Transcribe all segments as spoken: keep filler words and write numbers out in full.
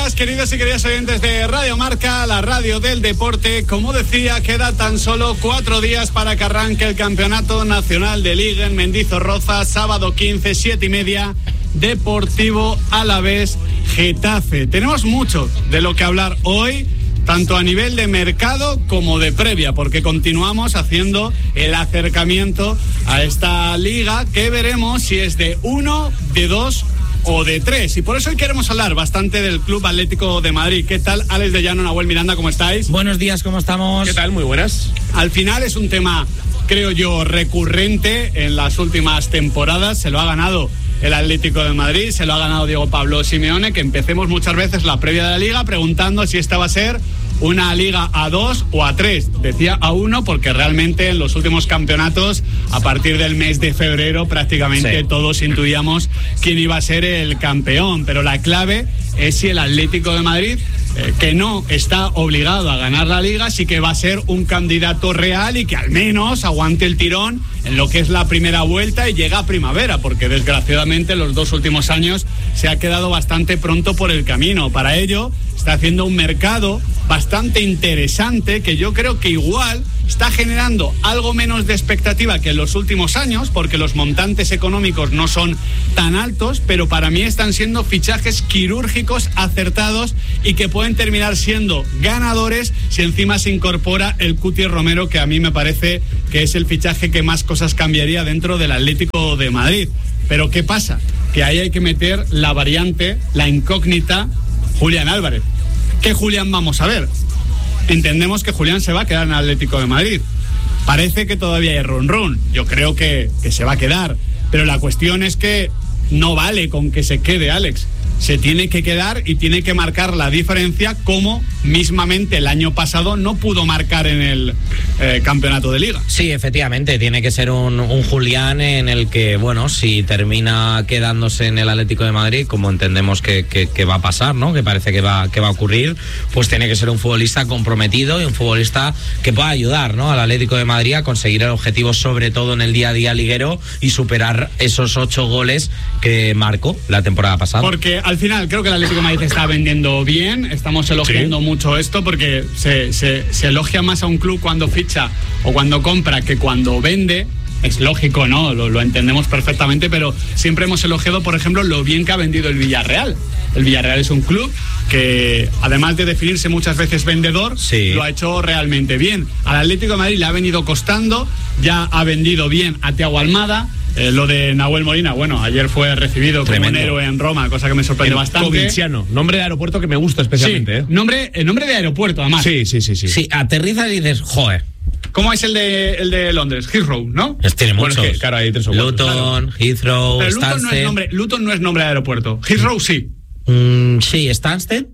días, queridos y queridas oyentes de Radio Marca, la radio del deporte. Como decía, queda tan solo cuatro días para que arranque el Campeonato Nacional de Liga en Mendizorroza, sábado quince, siete y media, Deportivo Alavés Getafe. Tenemos mucho de lo que hablar hoy, tanto a nivel de mercado como de previa, porque continuamos haciendo el acercamiento a esta liga que veremos si es de uno, de dos o de tres. Y por eso hoy queremos hablar bastante del Club Atlético de Madrid. ¿Qué tal, Alex de Llano, Nahuel Miranda? ¿Cómo estáis? Buenos días, ¿cómo estamos? ¿Qué tal? Muy buenas. Al final es un tema, creo yo, recurrente en las últimas temporadas. Se lo ha ganado el Atlético de Madrid, se lo ha ganado Diego Pablo Simeone, que empecemos muchas veces la previa de la liga preguntando si esta va a ser una liga a dos o a tres. Decía a uno porque realmente en los últimos campeonatos, a partir del mes de febrero, prácticamente sí, todos intuíamos quién iba a ser el campeón. Pero la clave es si el Atlético de Madrid, eh, que no está obligado a ganar la liga, sí que va a ser un candidato real y que al menos aguante el tirón en lo que es la primera vuelta y llega a primavera, porque desgraciadamente los dos últimos años se ha quedado bastante pronto por el camino. Para ello está haciendo un mercado bastante interesante que yo creo que igual está generando algo menos de expectativa que en los últimos años, porque los montantes económicos no son tan altos, pero para mí están siendo fichajes quirúrgicos acertados y que pueden terminar siendo ganadores si encima se incorpora el Cuti Romero, que a mí me parece que es el fichaje que más cosas cambiaría dentro del Atlético de Madrid. Pero ¿qué pasa? Que ahí hay que meter la variante, la incógnita, Julián Álvarez. ¿Qué Julián vamos a ver? Entendemos que Julián se va a quedar en el Atlético de Madrid. Parece que todavía hay run run. Yo creo que, que se va a quedar. Pero la cuestión es que no vale con que se quede, Alex. Se tiene que quedar y tiene que marcar la diferencia, como mismamente el año pasado no pudo marcar en el eh, campeonato de liga. Sí, efectivamente, tiene que ser un, un Julián en el que, bueno, si termina quedándose en el Atlético de Madrid, como entendemos que, que, que va a pasar, ¿no? Que parece que va, que va a ocurrir, pues tiene que ser un futbolista comprometido y un futbolista que pueda ayudar, ¿no?, al Atlético de Madrid a conseguir el objetivo, sobre todo en el día a día liguero, y superar esos ocho goles que marcó la temporada pasada. Porque al final creo que el Atlético de Madrid está vendiendo bien. Estamos elogiando sí. mucho esto porque se, se, se elogia más a un club cuando ficha o cuando compra que cuando vende. Es lógico, ¿no? Lo, lo entendemos perfectamente, pero siempre hemos elogiado, por ejemplo, lo bien que ha vendido el Villarreal. El Villarreal es un club que, además de definirse muchas veces vendedor, sí. lo ha hecho realmente bien. Al Atlético de Madrid le ha venido costando, ya ha vendido bien a Thiago Almada. Eh, lo de Nahuel Molina, bueno, ayer fue recibido Tremendo. como un héroe en Roma, cosa que me sorprendió bastante. Covinciano, nombre de aeropuerto que me gusta especialmente. Sí, ¿eh? nombre, eh, nombre de aeropuerto, además. Sí, sí, sí, sí. Sí, aterriza y dices, joder. ¿Cómo es el de el de Londres? Heathrow, ¿no? Es, tiene muchos. Bueno, es que, claro, hay tres o cuatro. Luton, claro. Heathrow, Pero Luton Stansted. no, es nombre, Luton no es nombre de aeropuerto. Heathrow sí. Mm, sí, Stansted.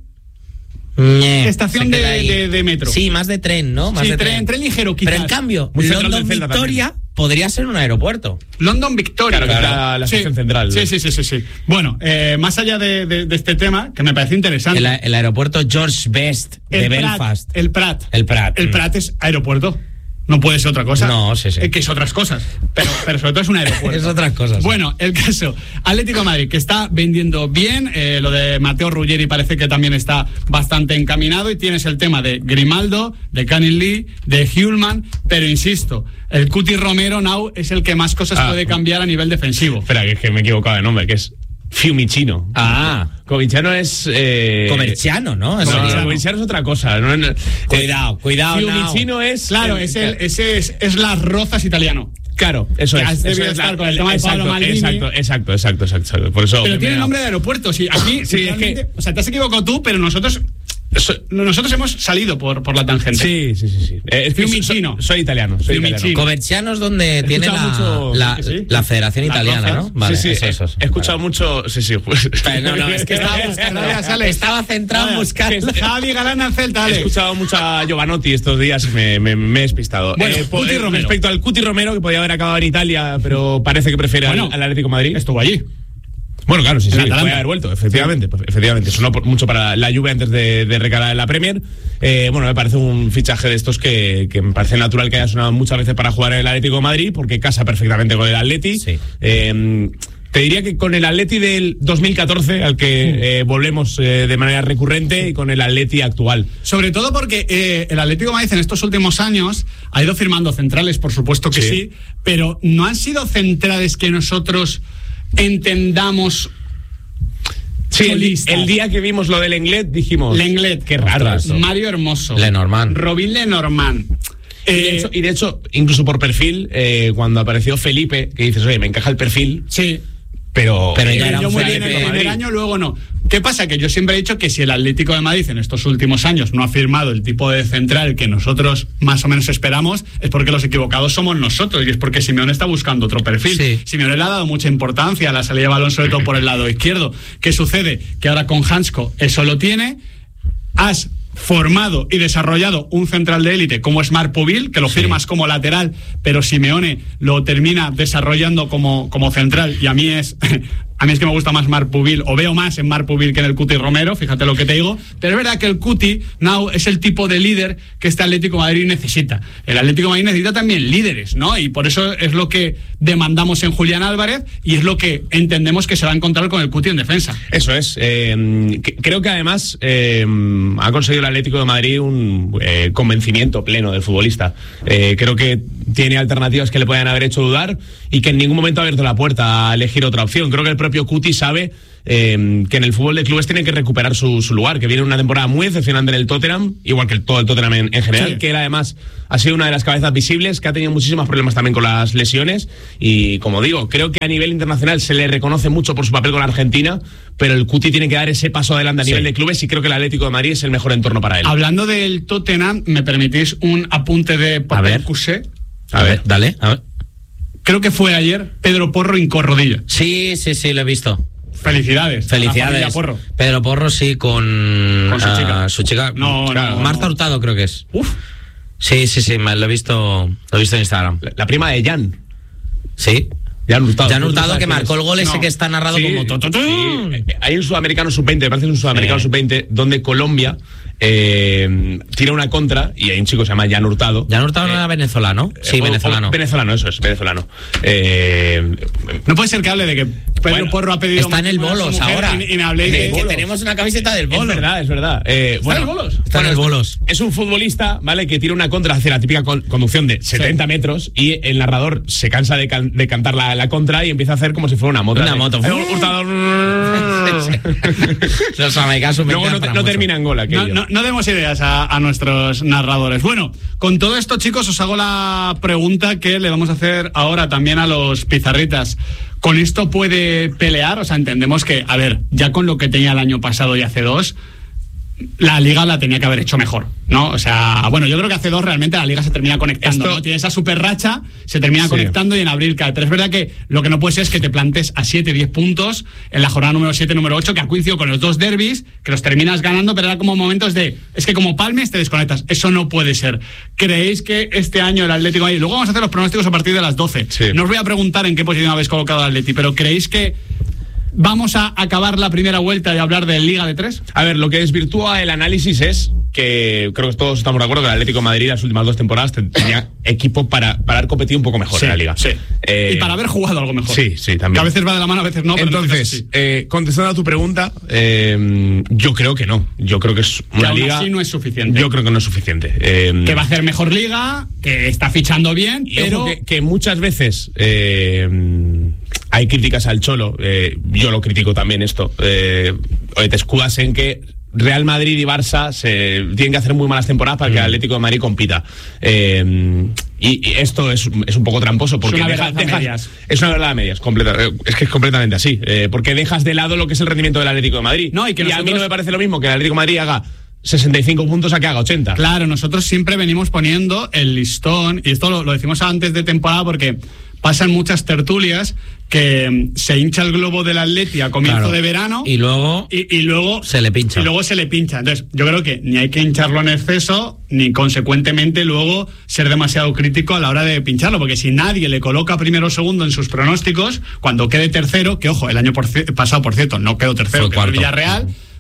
Estación de, de, de metro. Sí, más de tren, ¿no? Más sí, de tren, tren. tren ligero, quizás. Pero en cambio, Muy London Victoria también podría ser un aeropuerto. London Victoria. Claro, claro. La, la estación sí. central. Sí, sí, sí, sí, sí. Bueno, eh, más allá de, de, de este tema, que me parece interesante. El, el aeropuerto George Best de el Belfast. Prat, el Prat. El Prat. El Prat es aeropuerto. No puede ser otra cosa. No, sí, sí. Eh, que es otras cosas. Pero, pero sobre todo es un aeropuerto. Es otras cosas. Bueno, el caso. Atlético de Madrid, que está vendiendo bien. Eh, lo de Matteo Ruggeri parece que también está bastante encaminado. Y tienes el tema de Grimaldo, de Canning Lee, de Hullman. Pero insisto, el Cuti Romero now es el que más cosas ah, puede cambiar a nivel defensivo. Espera, que es que me he equivocado de nombre, que es Fiumicino. Ah. Covinciano es... Eh... Comerciano, ¿no? No, no, Covinciano es otra cosa. No, no, cuidado, cuidado. Fiumicino no. es... Claro, el, es, el, ese es, es las Rozas italiano. Claro, eso que es. Eso es estar la, con el tema de Pablo Maldini. Exacto, exacto, exacto, exacto. Por eso pero tiene nombre de aeropuerto, sí. Aquí, sí, es que... O sea, te has equivocado tú, pero nosotros... So, nosotros hemos salido por, por la tangente. Sí, sí, sí, sí. Eh, es que Fiumicino. Soy, soy italiano. Soy italiano. Coverciano es donde tiene la, mucho, la, sí, sí. la Federación Las Italiana, Rozas. ¿no? Vale, sí, sí. Eso, eso, eso. He escuchado vale. mucho. Sí, sí. Pues. No, no, es que estaba buscando. Estaba centrado en buscar. Javi Galán al Celta. He escuchado mucho a Giovanotti estos días y me, me, me he despistado. Bueno, eh, Cuti eh, Romero. Respecto al Cuti Romero, que podía haber acabado en Italia, pero parece que prefiere bueno, al, al Atlético de Madrid. Estuvo allí. Bueno, claro, sí, sí, puede haber vuelto, efectivamente, sí. efectivamente. Sonó por, mucho para la Juve antes de, de recalar en la Premier. Eh, bueno, me parece un fichaje de estos que, que me parece natural que haya sonado muchas veces para jugar en el Atlético de Madrid, porque casa perfectamente con el Atleti. Sí. Eh, Te diría que con el Atleti del dos mil catorce, al que eh, volvemos eh, de manera recurrente, y con el Atleti actual. Sobre todo porque eh, el Atlético de Madrid en estos últimos años ha ido firmando centrales, por supuesto que sí, sí pero no han sido centrales que nosotros entendamos. Sí, el, el día que vimos lo del Lenglet dijimos... Lenglet. Qué raro eso. Mario Hermoso. Lenormand. Robin Lenormand. Y de, hecho, y de hecho, incluso por perfil, eh, cuando apareció Felipe, que dices, oye, me encaja el perfil. Sí. Pero, pero ya era yo muy bien el primer año, luego no. ¿Qué pasa? Que yo siempre he dicho que si el Atlético de Madrid en estos últimos años no ha firmado el tipo de central que nosotros más o menos esperamos, es porque los equivocados somos nosotros, y es porque Simeone está buscando otro perfil. Sí. Simeone le ha dado mucha importancia a la salida de balón, sobre todo por el lado izquierdo. ¿Qué sucede? Que ahora con Hansko eso lo tiene. Has formado y desarrollado un central de élite como es Marc Pubil, que lo firmas sí. como lateral, pero Simeone lo termina desarrollando como, como central, y a mí es a mí es que me gusta más Marc Pubil, o veo más en Marc Pubil que en el Cuti Romero, fíjate lo que te digo, pero es verdad que el Cuti now es el tipo de líder que este Atlético de Madrid necesita. El Atlético de Madrid necesita también líderes, ¿no? Y por eso es lo que demandamos en Julián Álvarez, y es lo que entendemos que se va a encontrar con el Cuti en defensa. Eso es. Eh, que, creo que además eh, ha conseguido el Atlético de Madrid un eh, convencimiento pleno del futbolista. Eh, creo que tiene alternativas que le pueden haber hecho dudar, y que en ningún momento ha abierto la puerta a elegir otra opción. Creo que el propio Cuti sabe eh, que en el fútbol de clubes tiene que recuperar su, su lugar, que viene una temporada muy decepcionante en el Tottenham, igual que el, todo el Tottenham en, en general, sí. que él además ha sido una de las cabezas visibles, que ha tenido muchísimos problemas también con las lesiones, y como digo, creo que a nivel internacional se le reconoce mucho por su papel con Argentina, pero el Cuti tiene que dar ese paso adelante a nivel sí. de clubes, y creo que el Atlético de Madrid es el mejor entorno para él. Hablando del Tottenham, ¿me permitís un apunte de Patrick Cusé? A ver, dale, a ver. Creo que fue ayer Pedro Porro hincó rodilla. Sí, sí, sí, lo he visto. Felicidades. Felicidades. Porro. Pedro Porro, sí, con, con su, uh, chica. su chica. No, claro, no, Marta no. Hurtado, creo que es. Uf. Sí, sí, sí, lo he visto, lo he visto en Instagram. La, la prima de Jan. Sí. Jan Hurtado. Jan Hurtado, que marcó el gol ese no. que está narrado sí, como... Sí. Hay un sudamericano sub veinte, me parece un sudamericano sí. sub veinte, donde Colombia eh, tira una contra, y hay un chico que se llama Jan Hurtado. Jan Hurtado eh, no era venezolano. Sí, o, venezolano. O venezolano, eso es, venezolano. Eh, no puede ser que hable de que Pedro bueno, Porro ha pedido... Está en el Bolos ahora. Y, y me hablé de... Que tenemos una camiseta del Bolos. Es verdad, es verdad. Eh, ¿Está bueno, en el Bolos? Está bueno, en el Bolos. Es un futbolista, ¿vale? Que tira una contra, hace la típica con, conducción de setenta sí. metros, y el narrador se cansa de, can, de cantar la, la contra, y empieza a hacer como si fuera una moto. Una moto. Los americanos Luego no, no termina en gol aquello. No, no, no demos ideas a, a nuestros narradores. Bueno, con todo esto, chicos, os hago la pregunta que le vamos a hacer ahora también a los pizarritas. ¿Con esto puede pelear? O sea, entendemos que, a ver, ya con lo que tenía el año pasado y hace dos, la Liga la tenía que haber hecho mejor, ¿no? O sea, bueno, yo creo que hace dos realmente la Liga se termina conectando, Esto... ¿no? Tiene esa super racha, se termina sí. conectando, y en abril cae. Pero es verdad que lo que no puede ser es que te plantes a siete, diez puntos en la jornada número siete, número ocho, que ha coincidido con los dos derbis, que los terminas ganando, pero era como momentos de, es que como palmes te desconectas. Eso no puede ser. ¿Creéis que este año el Atlético ahí? Luego vamos a hacer los pronósticos a partir de las doce. Sí. No os voy a preguntar en qué posición habéis colocado al Atleti, pero ¿creéis que vamos a acabar la primera vuelta y hablar de Liga de tres? A ver, lo que desvirtúa el análisis es que creo que todos estamos de acuerdo que el Atlético de Madrid las últimas dos temporadas tenía equipo para, para haber competido un poco mejor sí, en la Liga. Sí. Eh, y para haber jugado algo mejor. Sí, sí, también. Que a veces va de la mano, a veces no. Pero entonces, sí. eh, contestando a tu pregunta, eh, yo creo que no. Yo creo que es una que liga. Así no es suficiente. Yo creo que no es suficiente. Eh, que va a hacer mejor liga, que está fichando bien, y pero que, que muchas veces eh, hay críticas al Cholo. Eh, yo lo critico también esto. Eh, te escudas en que Real Madrid y Barça se tienen que hacer muy malas temporadas para mm. que el Atlético de Madrid compita. Eh, y, y esto es, es un poco tramposo porque es una deja, verdad dejas, a medias. Es una verdad a medias, completa, es que es completamente así. Eh, porque dejas de lado lo que es el rendimiento del Atlético de Madrid. No, y que y nosotros... a mí no me parece lo mismo que el Atlético de Madrid haga sesenta y cinco puntos a que haga ochenta. Claro, nosotros siempre venimos poniendo el listón, y esto lo, lo decimos antes de temporada porque pasan muchas tertulias que se hincha el globo del Atleti a comienzo claro. de verano y luego y, y luego se le pincha y luego se le pincha. Entonces yo creo que ni hay que hincharlo en exceso ni consecuentemente luego ser demasiado crítico a la hora de pincharlo, porque si nadie le coloca primero o segundo en sus pronósticos, cuando quede tercero, que ojo, el año por, pasado por cierto no quedó tercero, quedó el Villarreal,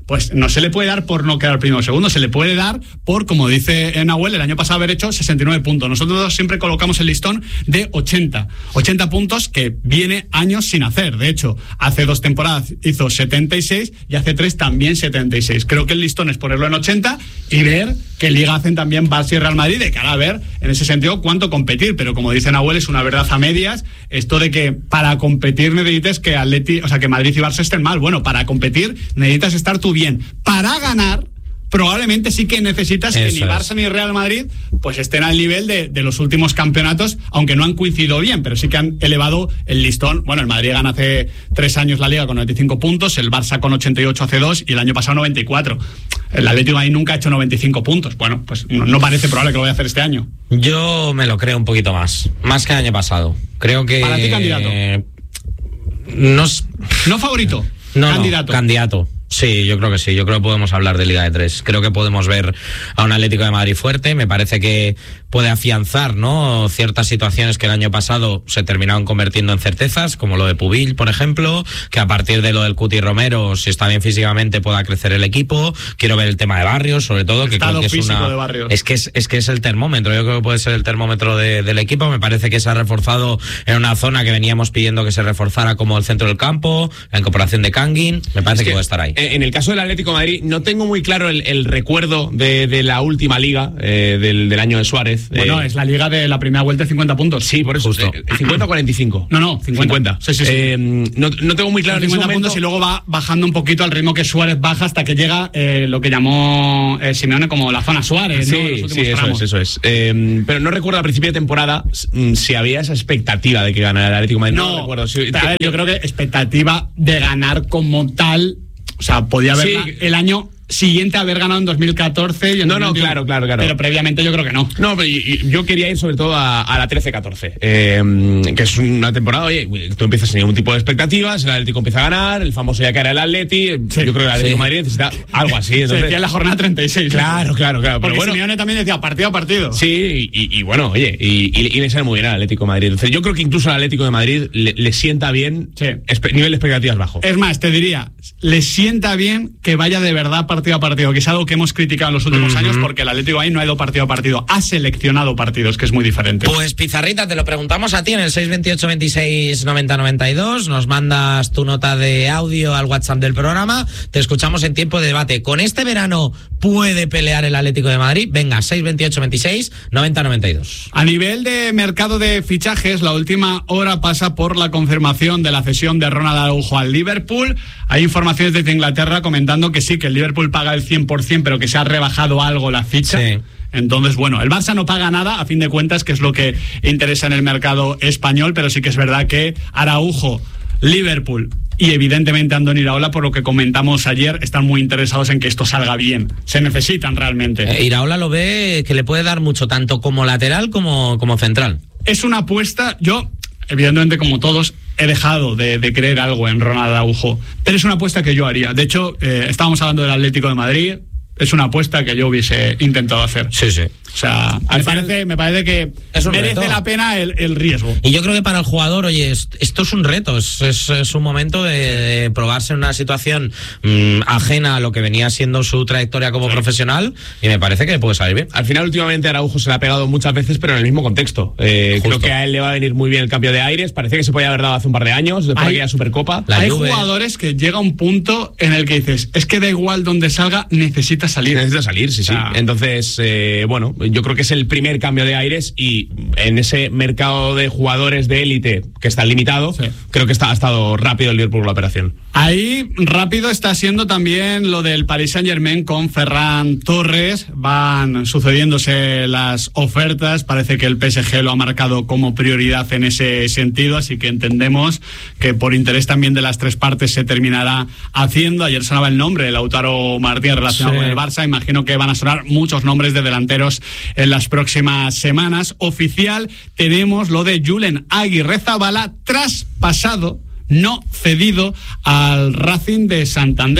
pues no se le puede dar por no quedar primero o segundo, se le puede dar por, como dice Nahuel, el año pasado haber hecho sesenta y nueve puntos. Nosotros siempre colocamos el listón de ochenta. ochenta puntos que viene años sin hacer. De hecho, hace dos temporadas hizo setenta y seis y hace tres también setenta y seis. Creo que el listón es ponerlo en ochenta y ver qué liga hacen también Barça y Real Madrid de cara a ver, en ese sentido, cuánto competir. Pero como dice Nahuel, es una verdad a medias esto de que para competir necesites que Atleti, o sea, que Madrid y Barça estén mal. Bueno, para competir necesitas estar tú bien. Para ganar, probablemente sí que necesitas Eso que ni Barça es. ni Real Madrid pues estén al nivel de, de los últimos campeonatos, aunque no han coincidido bien, pero sí que han elevado el listón. Bueno, el Madrid gana hace tres años la Liga con noventa y cinco puntos, el Barça con ochenta y ocho hace dos y el año pasado noventa y cuatro. El Atlético ahí nunca ha hecho noventa y cinco puntos. Bueno, pues no, no parece probable que lo vaya a hacer este año. Yo me lo creo un poquito más, más que el año pasado. Creo que... ¿Para ti candidato? Eh, no, no favorito, no, candidato. No, candidato. Sí, yo creo que sí, yo creo que podemos hablar de Liga de Tres. Creo que podemos ver a un Atlético de Madrid fuerte. Me parece que puede afianzar, ¿no?, ciertas situaciones que el año pasado se terminaron convirtiendo en certezas, como lo de Pubil, por ejemplo, que a partir de lo del Cuti Romero, si está bien físicamente, pueda crecer el equipo. Quiero ver el tema de Barrios, sobre todo, que creo que es una... de Barrios. Es que es, es que es el termómetro, yo creo que puede ser el termómetro de, del equipo. Me parece que se ha reforzado en una zona que veníamos pidiendo que se reforzara, como el centro del campo, la incorporación de Kangin, me parece que, que puede estar ahí. En el caso del Atlético de Madrid, no tengo muy claro el, el recuerdo de, de la última liga eh, del, del año de Suárez. Bueno, eh, es la liga de la primera vuelta de cincuenta puntos. Sí, por eso. Eh, ¿cincuenta o cuarenta y cinco? No, no, cincuenta. cincuenta. Sí, sí, sí. Eh, no, no tengo muy claro cincuenta puntos y luego va bajando un poquito al ritmo que Suárez baja hasta que llega eh, lo que llamó eh, Simeone como la zona Suárez. Sí, ¿no? sí, eso es, eso es. Eh, pero no recuerdo a principio de temporada si había esa expectativa de que ganara el Atlético de Madrid. No, no recuerdo. Sí, pero, a ver, yo creo que expectativa de ganar como tal. O sea, podía haber sí. el año siguiente haber ganado en dos mil catorce y en no, dos mil veintiuno, no, claro, claro, claro. Pero previamente yo creo que no. No, pero yo quería ir sobre todo a, a la trece catorce, eh, que es una temporada, oye, tú empiezas sin ningún tipo de expectativas, el Atlético empieza a ganar, el famoso ya que era el Atleti, sí, yo creo que el Atlético de sí. Madrid necesita algo así. Entonces, se decía en la jornada treinta y seis. Claro, claro, claro. Porque pero bueno, Simeone también decía partido a partido. Sí, y, y bueno, oye, y, y, y le sale muy bien al Atlético de Madrid. Entonces yo creo que incluso al Atlético de Madrid le, le sienta bien, sí. espe, nivel de expectativas bajo. Es más, te diría, le sienta bien que vaya de verdad partido a partido, que es algo que hemos criticado en los últimos uh-huh. años, porque el Atlético ahí no ha ido partido a partido, ha seleccionado partidos, que es muy diferente. Pues Pizarrita, te lo preguntamos a ti en el seis veintiocho veintiséis noventa noventa y dos, nos mandas tu nota de audio al WhatsApp del programa, te escuchamos en tiempo de debate. ¿Con este verano puede pelear el Atlético de Madrid? Venga, seis veintiocho veintiséis noventa noventa y dos. A nivel de mercado de fichajes, la última hora pasa por la confirmación de la cesión de Ronald Araujo al Liverpool. Hay informaciones desde Inglaterra comentando que sí, que el Liverpool paga el cien por ciento, pero que se ha rebajado algo la ficha. Sí. Entonces, bueno, el Barça no paga nada, a fin de cuentas, que es lo que interesa en el mercado español, pero sí que es verdad que Araujo, Liverpool y evidentemente Andoni Iraola, por lo que comentamos ayer, están muy interesados en que esto salga bien. Se necesitan realmente. Eh, Iraola lo ve que le puede dar mucho, tanto como lateral como, como central. Es una apuesta, yo, evidentemente como todos, he dejado de, de creer algo en Ronald Araujo, pero es una apuesta que yo haría. De hecho, eh, estábamos hablando del Atlético de Madrid, es una apuesta que yo hubiese intentado hacer. Sí, sí. O sea, me parece, me parece que merece reto. la pena el, el riesgo. Y yo creo que para el jugador, oye, esto es un reto, es, es, es un momento de, de probarse en una situación mmm, ajena a lo que venía siendo su trayectoria como sí. profesional, y me parece que puede salir bien. Al final, últimamente, Araujo se le ha pegado muchas veces, pero en el mismo contexto. Eh, creo que a él le va a venir muy bien el cambio de aires, parece que se podía haber dado hace un par de años, después de aquella Supercopa. La Hay Juve. Jugadores que llega un punto en el que dices, es que da igual donde salga, necesita salir. Necesita salir, sí, o sea, sí. Entonces, eh, bueno, yo creo que es el primer cambio de aires, y en ese mercado de jugadores de élite que está limitado, sí. creo que está, ha estado rápido el Liverpool la operación. Ahí rápido está siendo también lo del Paris Saint-Germain con Ferran Torres. Van sucediéndose las ofertas, parece que el P S G lo ha marcado como prioridad en ese sentido, así que entendemos que por interés también de las tres partes se terminará haciendo. Ayer sonaba el nombre de Lautaro Martínez relacionado sí. con el Barça, imagino que van a sonar muchos nombres de delanteros en las próximas semanas. Oficial, tenemos lo de Julen Aguirrezabala, traspasado, no cedido al Racing de Santander.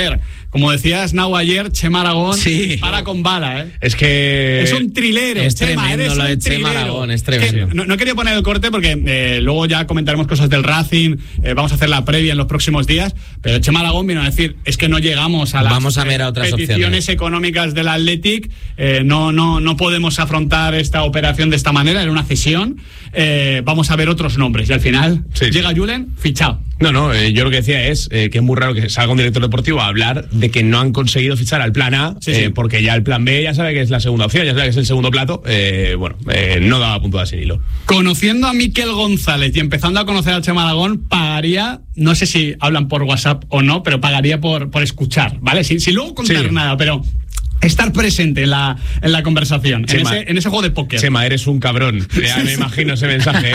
como decías Nau ayer, Chema Aragón sí. para con bala, ¿eh? Es que... Es un trilero, es Chema, tremendo eres lo un de Chema trilero. Aragón, es tremendo. Que no, no quería poner el corte porque eh, luego ya comentaremos cosas del Racing, eh, vamos a hacer la previa en los próximos días, pero Chema Aragón vino a decir, es que no llegamos a las vamos a ver a otras peticiones opciones económicas del Athletic, eh, no, no, no podemos afrontar esta operación de esta manera, era una cesión, eh, vamos a ver otros nombres, y al final sí. llega Julen, fichado. No, no, eh, yo lo que decía es eh, que es muy raro que salga un director deportivo a hablar de que no han conseguido fichar al plan A, sí, eh, sí. porque ya el plan B ya sabe que es la segunda opción, ya sabe que es el segundo plato, eh, bueno, eh, no daba punto de sin hilo. Conociendo a Miquel González y empezando a conocer al Chema Aragón, pagaría, no sé si hablan por WhatsApp o no, pero pagaría por, por escuchar, ¿vale? Sin, sin luego contar sí. nada, pero... estar presente en la, en la conversación, en ese, en ese juego de póker. Chema, eres un cabrón. Ya me imagino ese mensaje, ¿eh?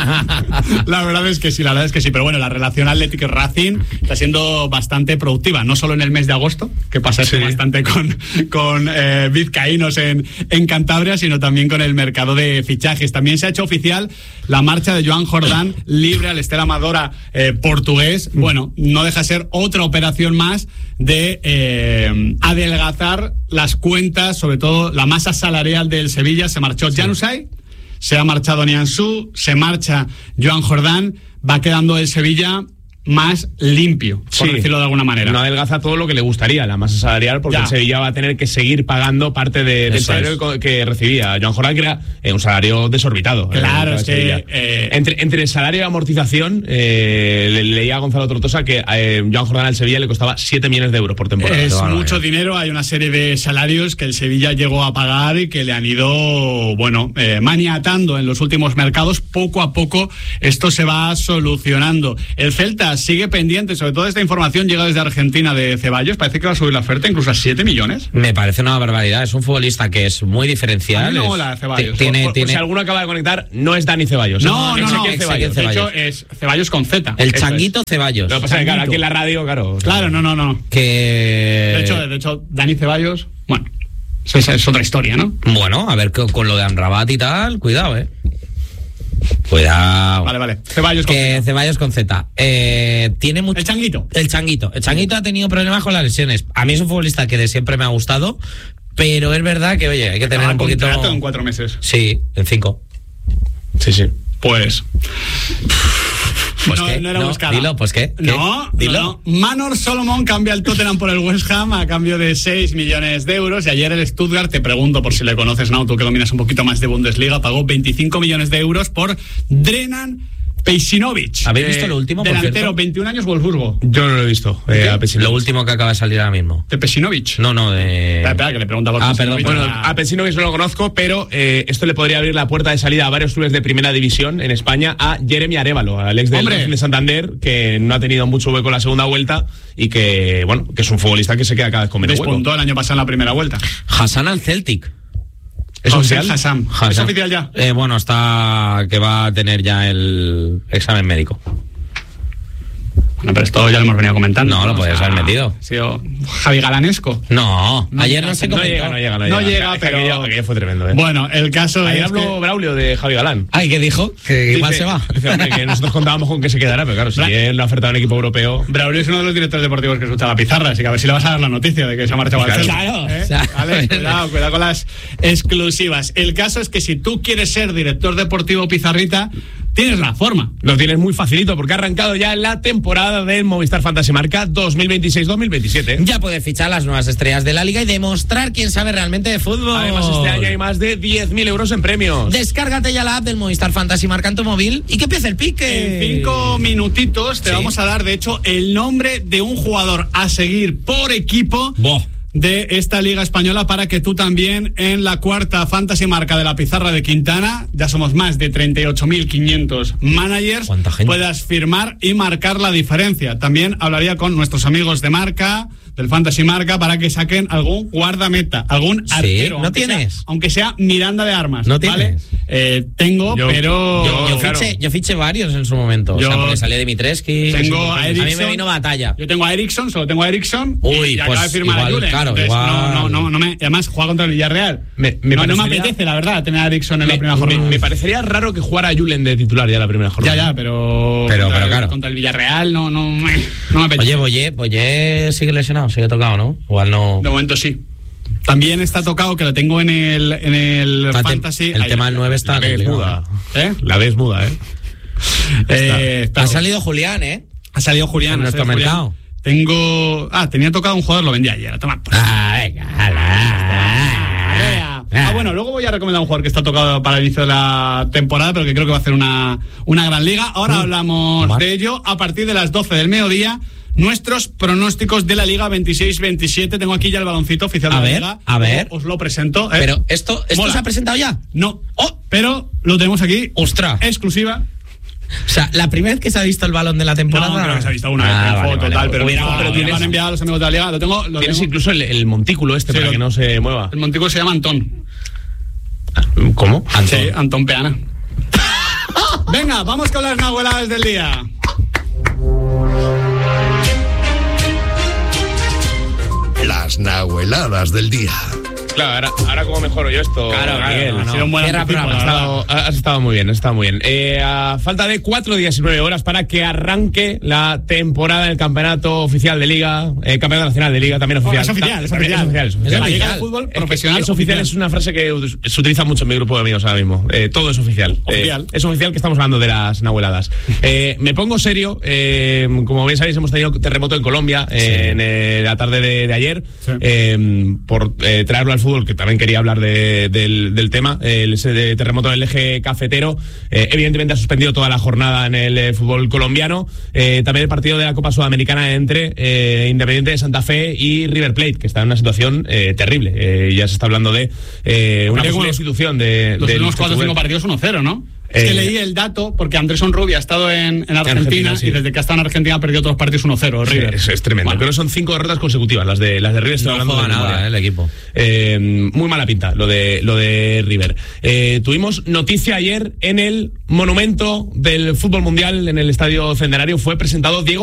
La verdad es que sí, la verdad es que sí. Pero bueno, la relación Athletic-Racing está siendo bastante productiva, no solo en el mes de agosto, que pasa sí. bastante con, con eh, vizcaínos en, en Cantabria, sino también con el mercado de fichajes. También se ha hecho oficial la marcha de Joan Jordán, libre al Estela Amadora eh, portugués. Bueno, no deja de ser otra operación más de eh, adelgazar las cuentas, sobre todo la masa salarial del Sevilla. Se marchó sí. Januzaj, se ha marchado Nianzú, se marcha Joan Jordán, va quedando el Sevilla más limpio, por sí. decirlo de alguna manera. No adelgaza todo lo que le gustaría, la masa salarial, porque ya. el Sevilla va a tener que seguir pagando parte de, del salario es. que recibía Joan Jordán, que era eh, un salario desorbitado. Claro, eh, es que... Eh, entre, entre el salario y amortización, eh, le leía a Gonzalo Tortosa que eh, Joan Jordán al Sevilla le costaba siete millones de euros por temporada. Es mucho dinero, hay una serie de salarios que el Sevilla llegó a pagar y que le han ido, bueno, eh, maniatando en los últimos mercados. Poco a poco esto se va solucionando. El Celta sigue pendiente, sobre todo esta información llega desde Argentina de Ceballos, parece que va a subir la oferta incluso a siete millones. Me parece una barbaridad, es un futbolista que es muy diferencial. A mí no mola Ceballos. Tiene, por, por, tiene... por si alguno acaba de conectar, no es Dani Ceballos. No, no, no, no Ceballos. De hecho es Ceballos con Z. El Changuito es. Ceballos. Lo que pasa es que claro, aquí en la radio, claro. Claro, no, no, no. Que... De hecho, de hecho, Dani Ceballos, bueno, esa es otra historia, ¿no? Bueno, a ver con lo de Amrabat y tal, cuidado, eh. Cuidado. Vale, vale. Ceballos con que Z. Ceballos con Z. Eh, tiene mucho... El Changuito. El Changuito. El Changuito ha tenido problemas con las lesiones. A mí es un futbolista que de siempre me ha gustado, pero es verdad que, oye, hay que tener ah, un poquito... contrato en cuatro meses. Sí, en cinco. Sí, sí. Pues... Pues no, qué, no era no, buscada. Dilo, pues qué. ¿Qué? No, dilo. No, no. Manor Solomon cambia el Tottenham por el West Ham a cambio de seis millones de euros. Y ayer el Stuttgart, te pregunto por si le conoces, ¿no? Tú que dominas un poquito más de Bundesliga, pagó veinticinco millones de euros por Drenan Pejinovic. ¿Habéis visto lo último, por delantero, cierto? veintiún años, Wolfsburgo. Yo no lo he visto. Eh, a lo último que acaba de salir ahora mismo. ¿De Pejinovic? No, no, de... Espera, espera, que le pregunta por Ah, Pejinovic. perdón. Bueno, a Pejinovic no lo conozco, pero eh, esto le podría abrir la puerta de salida a varios clubes de primera división en España, a Jeremy Arévalo, al ex del Racing de Santander, que no ha tenido mucho hueco en la segunda vuelta y que, bueno, que es un futbolista que se queda cada vez con menos hueco. Despuntó el año pasado en la primera vuelta. Hassan al Celtic. ¿Es oficial? Hassan. Hassan. ¿Es oficial ya? Eh, bueno, está que va a tener ya el examen médico. Bueno, pero esto ya lo hemos venido comentando. No, lo podías haber metido. Ha sido Javi Galanesco. No, No ayer llega, no se No comentó. llega, no llega, no No llega. llega, Es que pero- aquello- aquello fue tremendo, ¿eh? Bueno, el caso Ayer es habló que... Braulio de Javi Galán. Ay, ¿qué dijo? Que igual Dice- se va. dice, hombre, que nosotros contábamos con que se quedara, pero claro, si Bra- él ha ofertado a un equipo europeo. Braulio es uno de los directores deportivos que escucha la pizarra, así que a ver si le vas a dar la noticia de que se ha marchado al Claro. Celta. Claro. ¿Eh? O sea, Vale, cuidado, cuidado con las exclusivas. El caso es que si tú quieres ser director deportivo pizarrita, tienes la forma. Lo tienes muy facilito porque ha arrancado ya la temporada del Movistar Fantasy Marca dos mil veintiséis dos mil veintisiete. Ya puedes fichar las nuevas estrellas de la liga y demostrar quién sabe realmente de fútbol. Además, este año hay más de diez mil euros en premios. Descárgate ya la app del Movistar Fantasy Marca en tu móvil y que empiece el pique. En cinco minutitos te Sí. vamos a dar, de hecho, el nombre de un jugador a seguir por equipo Boh. de esta Liga Española para que tú también en la cuarta Fantasy Marca de la pizarra de Quintana, ya somos más de treinta y ocho mil quinientos managers, ¿Cuánta gente? puedas firmar y marcar la diferencia. También hablaría con nuestros amigos de Marca, del Fantasy Marca, para que saquen algún guardameta, algún Sí, arquero. ¿no aunque tienes? sea- aunque sea Miranda de Armas, ¿No ¿vale? tienes? Eh, tengo, Yo- pero... Yo, yo claro. fiché, yo fiché varios en su momento. Yo- o sea, porque salía Dimitrescu. Tengo a a mí me Eriksson. vino batalla. Yo tengo a Eriksson, solo tengo a Eriksson. Uy, y, y pues acaba de firmar igual, a Julen. claro, Entonces, igual. No, no, no, no me, y además juega contra el Villarreal. Me- me no, no me parecería- apetece, la verdad, tener a Eriksson en la Me, primera me- jornada. me parecería raro que jugara Julen de titular ya la primera Ya, jornada. ya, pero. Pero- contra pero el- claro. Contra el Villarreal no, no, me- no me apetece. Oye, Boyé, Boyé sigue lesionado. tocado, sigue tocado, ¿no? Igual no. De momento sí. También está tocado, que lo tengo en el, en el Ah, Fantasy. El Ahí, tema del nueve está La D es complicado. muda. ¿Eh? La D es muda, ¿eh? Eh, está- Ha salido Julián, ¿eh? ha salido Julián. En ha nuestro salido Julián. mercado. Tengo. Ah, tenía tocado un jugador, lo vendí ayer. Toma. Ah, venga, ala. Ah, bueno, luego voy a recomendar un jugador que está tocado para el inicio de la temporada, pero que creo que va a hacer una, una gran liga. Ahora hablamos Vale. de ello a partir de las doce del mediodía. Nuestros pronósticos de la Liga veintiséis veintisiete. Tengo aquí ya el baloncito oficial de A la ver, Liga. a ver. Os lo presento. ¿eh? Pero esto, ¿esto Mola. se ha presentado ya? No, oh, pero lo tenemos aquí. ¡Ostras! Exclusiva. O sea, la primera vez que se ha visto el balón de la temporada. No, creo que se ha visto una Ah, vez en vale, foto, vale, tal, vale. pero, Hubiera no, molado, pero me tienes- lo han enviado los amigos de la Liga. Lo tengo, lo Tienes tengo. incluso el, el montículo este Sí, para lo- que no se mueva. El montico se llama Antón. ¿Cómo? Sí, Antón Peana. Venga, vamos con las nahueladas del día. Las nahueladas del día. Claro, ahora, ahora cómo mejoro yo esto. Claro, claro, Miguel. no, Ha no. sido un buen Cierra anticipo, programa, la Has verdad. estado, has estado muy bien, has estado muy bien. Eh, a falta de cuatro días y nueve horas para que arranque la temporada del campeonato oficial de Liga, eh, campeonato nacional de Liga, también oficial. es oficial, es También oficial. es Es oficial. la Liga de oficial. Fútbol Es que Profesional. Es oficial, es una frase que se utiliza mucho en mi grupo de amigos ahora mismo. Eh, todo es oficial. Oficial. Eh, es oficial que estamos hablando de las nahueladas. Eh, me pongo serio. eh, como bien sabéis, hemos tenido terremoto en Colombia eh, en eh, la tarde de, de ayer. Sí. Eh, por eh, traerlo al fútbol, que también quería hablar de, del, del tema. El, ese de terremoto en el eje cafetero. Eh, evidentemente ha suspendido toda la jornada en el eh, fútbol colombiano. Eh, también el partido de la Copa Sudamericana entre eh, Independiente de Santa Fe y River Plate, que está en una situación eh, terrible. Eh, ya se está hablando de eh, una Oye, como posible los- institución de, Los del últimos cuatro o cinco fútbol. partidos uno cero, ¿no? Es Eh, que leí el dato porque Andrés Onrubia ha estado en, en Argentina, Argentina, sí. y desde que ha estado en Argentina ha perdido otros partidos uno cero. Sí, River. es, es tremendo. Bueno. Creo que son cinco derrotas consecutivas las de las de River. Estoy No hablando juega de nada, temporada. eh, el equipo. Eh, muy mala pinta lo de lo de River. Eh, tuvimos noticia ayer en el monumento del fútbol mundial en el Estadio Centenario. Fue presentado Diego